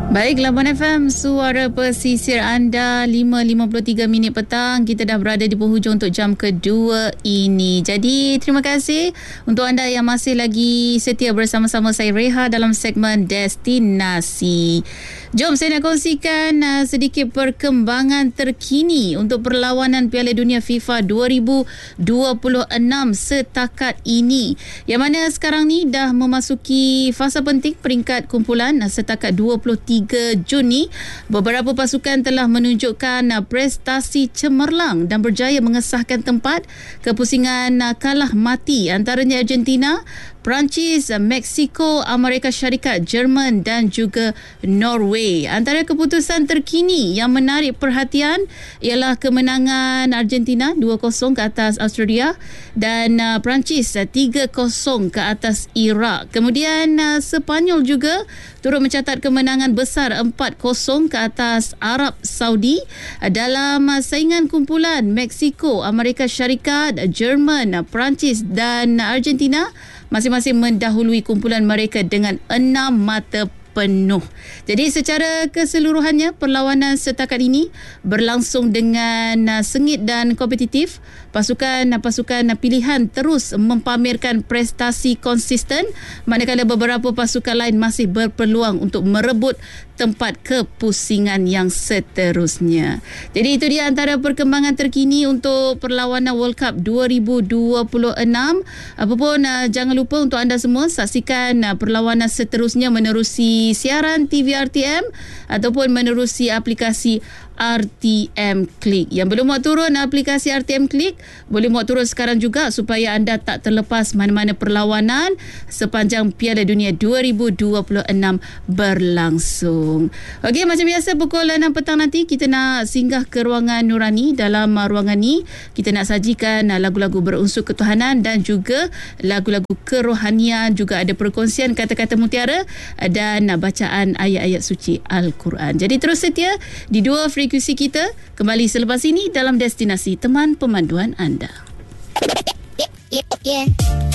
Baik, Labuan FM, suara pesisir anda, 5.53 minit petang. Kita dah berada di penghujung untuk jam kedua ini. Jadi, terima kasih untuk anda yang masih lagi setia bersama-sama saya Reha dalam segmen Destinasi. Jom saya nak kongsikan sedikit perkembangan terkini untuk perlawanan Piala Dunia FIFA 2026 setakat ini. Yang mana sekarang ni dah memasuki fasa penting peringkat kumpulan setakat 23 Jun ni. Beberapa pasukan telah menunjukkan prestasi cemerlang dan berjaya mengesahkan tempat ke pusingan kalah mati antaranya Argentina, Perancis, Mexico, Amerika Syarikat, Jerman dan juga Norway. Antara keputusan terkini yang menarik perhatian ialah kemenangan Argentina 2-0 ke atas Australia dan Perancis 3-0 ke atas Iraq. Kemudian Sepanyol juga turut mencatat kemenangan besar 4-0 ke atas Arab Saudi. Dalam saingan kumpulan, Mexico, Amerika Syarikat, Jerman, Perancis dan Argentina masing-masing mendahului kumpulan mereka dengan 6 mata penuh. Jadi secara keseluruhannya perlawanan setakat ini berlangsung dengan sengit dan kompetitif. Pasukan-pasukan pilihan terus mempamerkan prestasi konsisten manakala beberapa pasukan lain masih berpeluang untuk merebut tempat ke pusingan yang seterusnya. Jadi itu dia antara perkembangan terkini untuk perlawanan World Cup 2026. Apapun jangan lupa untuk anda semua saksikan perlawanan seterusnya menerusi siaran TV RTM ataupun menerusi aplikasi RTM Click. Yang belum muat turun aplikasi RTM Click, boleh muat turun sekarang juga supaya anda tak terlepas mana-mana perlawanan sepanjang Piala Dunia 2026 berlangsung. Okey, macam biasa pukul 6 petang nanti kita nak singgah ke ruangan Nurani. Dalam ruangan ni kita nak sajikan lagu-lagu berunsur ketuhanan dan juga lagu-lagu kerohanian, juga ada perkongsian kata-kata mutiara dan bacaan ayat-ayat suci Al-Quran. Jadi terus setia di dua frekuensi kita, kembali selepas ini dalam Destinasi, teman pemanduan anda.